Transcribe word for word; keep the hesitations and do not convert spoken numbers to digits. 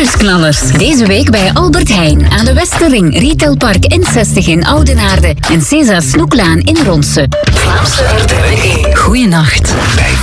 Nieuwsknallers. Deze week bij Albert Heijn aan de Westerring, Retailpark N zestig in Oudenaarde en Cesa Snoeklaan in Ronse. Vlaamse R T W E. Goeienacht.